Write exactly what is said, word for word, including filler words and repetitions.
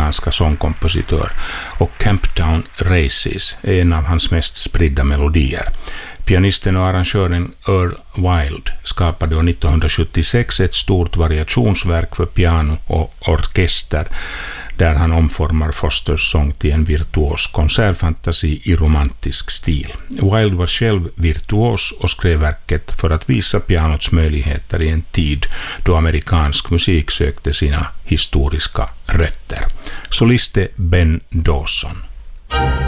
amerikanska sångkompositör, och Camptown Races är en av hans mest spridda melodier. Pianisten och arrangören Earl Wild skapade år nittonhundrasjuttiosex ett stort variationsverk för piano och orkester där han omformar Fosters sång till en virtuos konsertfantasi i romantisk stil. Wild var själv virtuos och skrev verket för att visa pianots möjligheter i en tid då amerikansk musik sökte sina historiska rötter. Soliste Ben Dawson.